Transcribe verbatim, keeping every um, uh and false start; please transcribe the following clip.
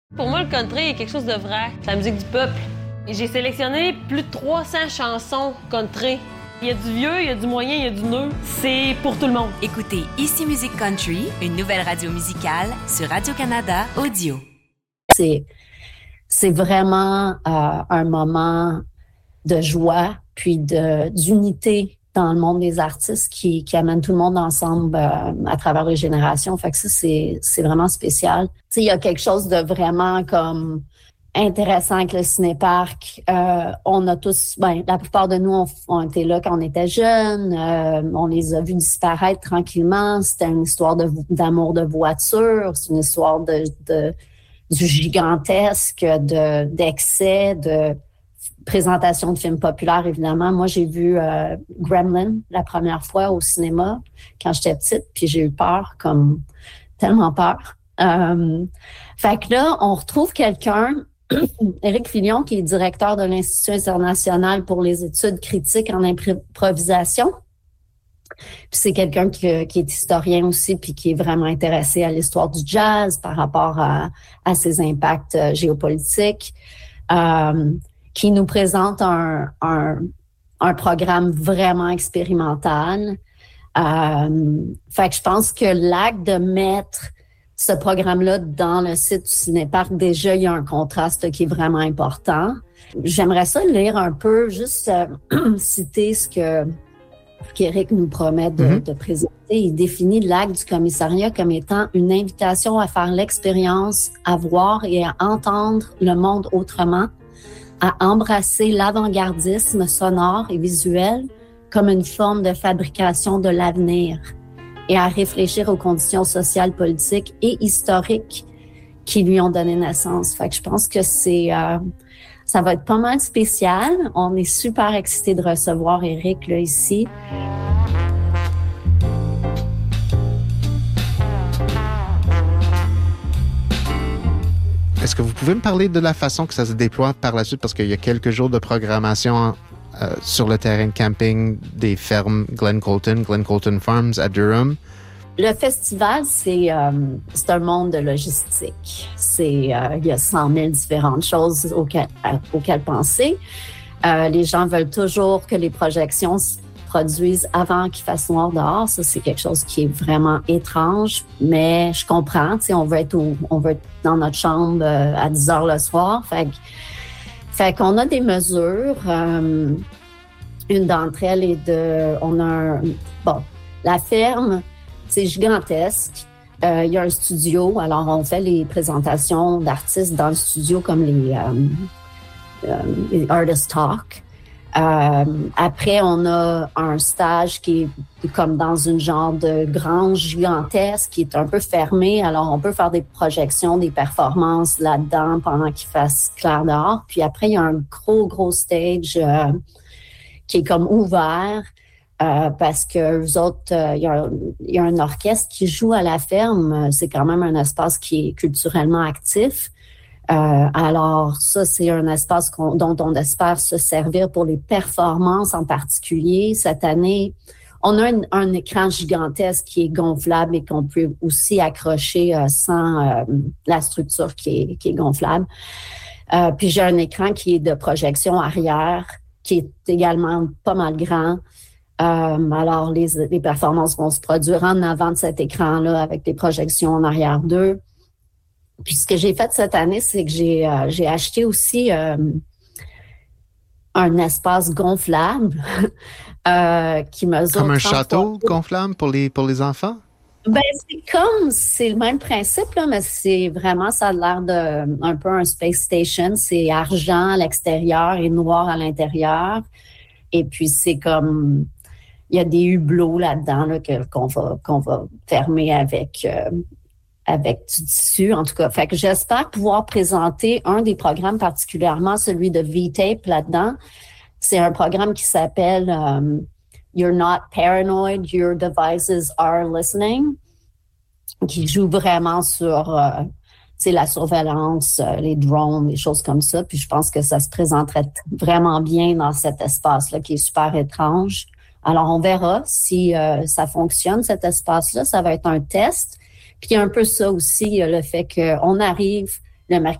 Pour moi, le country est quelque chose de vrai. C'est la musique du peuple. Et j'ai sélectionné plus de trois cents chansons country. Il y a du vieux, il y a du moyen, il y a du neuf. C'est pour tout le monde. Écoutez Ici Musique Country, une nouvelle radio musicale sur Radio-Canada Audio. C'est, c'est vraiment euh, un moment de joie puis de, d'unité dans le monde des artistes qui, qui amène tout le monde ensemble euh, à travers les générations. Fait que ça, c'est, c'est vraiment spécial. Tu sais, il y a quelque chose de vraiment comme intéressant avec le cinéparc. Euh, on a tous, ben, la plupart de nous, on, on était là quand on était jeunes. Euh, on les a vus disparaître tranquillement. C'était une histoire de, d'amour de voiture. C'est une histoire de, de du gigantesque, de, d'excès, de présentation de films populaires, évidemment. Moi, j'ai vu euh, Gremlins la première fois au cinéma quand j'étais petite, puis j'ai eu peur, comme tellement peur. Euh, fait que là, on retrouve quelqu'un, Éric Filion, qui est directeur de l'Institut international pour les études critiques en improvisation. Puis c'est quelqu'un qui, qui est historien aussi, puis qui est vraiment intéressé à l'histoire du jazz par rapport à, à ses impacts euh, géopolitiques. Euh, qui nous présente un, un, un programme vraiment expérimental. Euh, fait que je pense que l'acte de mettre ce programme-là dans le site du Cinéparc, déjà, il y a un contraste qui est vraiment important. J'aimerais ça lire un peu, juste euh, citer ce que qu'Éric nous promet de, mm-hmm. de présenter. Il définit l'acte du commissariat comme étant une invitation à faire l'expérience, à voir et à entendre le monde autrement, à embrasser l'avant-gardisme sonore et visuel comme une forme de fabrication de l'avenir et à réfléchir aux conditions sociales, politiques et historiques qui lui ont donné naissance. Fait que je pense que c'est, euh, ça va être pas mal spécial. On est super excités de recevoir Éric là ici. Est-ce que vous pouvez me parler de la façon que ça se déploie par la suite? Parce qu'il y a quelques jours de programmation euh, sur le terrain de camping des fermes Glen Colton, Glen Colton Farms à Durham. Le festival, c'est, euh, c'est un monde de logistique. C'est, euh, il y a cent mille différentes choses auxquelles, euh, auxquelles penser. Euh, les gens veulent toujours que les projections produisent avant qu'il fasse noir dehors. Ça, c'est quelque chose qui est vraiment étrange, mais je comprends. Tu sais, on veut être au, on veut être dans notre chambre euh, à dix heures le soir. Fait, fait qu'on a des mesures. Euh, une d'entre elles est de, on a un, bon, la ferme, c'est gigantesque. Euh, il y a un studio. Alors, on fait les présentations d'artistes dans le studio comme les, euh, euh, les Artist Talk. Euh, après, on a un stage qui est comme dans une genre de grange gigantesque qui est un peu fermé. Alors, on peut faire des projections, des performances là-dedans pendant qu'il fasse clair dehors. Puis après, il y a un gros, gros stage euh, qui est comme ouvert euh, parce que eux autres, euh, il y a, il y a un orchestre qui joue à la ferme. C'est quand même un espace qui est culturellement actif. Euh, alors, ça, c'est un espace qu'on, dont on espère se servir pour les performances en particulier. Cette année, on a un, un écran gigantesque qui est gonflable et qu'on peut aussi accrocher euh, sans euh, la structure qui est, qui est gonflable. Euh, puis, j'ai un écran qui est de projection arrière, qui est également pas mal grand. Euh, alors, les, les performances vont se produire en avant de cet écran-là avec des projections en arrière d'eux. Puis ce que j'ai fait cette année, c'est que j'ai, euh, j'ai acheté aussi euh, un espace gonflable euh, qui mesure... Comme un château gonflable pour les, pour les enfants? Ben, c'est comme, c'est le même principe, là, mais c'est vraiment, ça a l'air de un peu un space station. C'est argent à l'extérieur et noir à l'intérieur. Et puis, c'est comme, il y a des hublots là-dedans là, que, qu'on, va, qu'on va fermer avec... Euh, avec du tissu, en tout cas. Fait que j'espère pouvoir présenter un des programmes, particulièrement celui de V-Tape là-dedans. C'est un programme qui s'appelle um, You're Not Paranoid, Your Devices Are Listening, qui joue vraiment sur euh, la surveillance, euh, les drones, les choses comme ça. Puis je pense que ça se présenterait vraiment bien dans cet espace-là qui est super étrange. Alors, on verra si euh, ça fonctionne, cet espace-là. Ça va être un test. Puis un peu ça aussi, le fait qu'on arrive le mercredi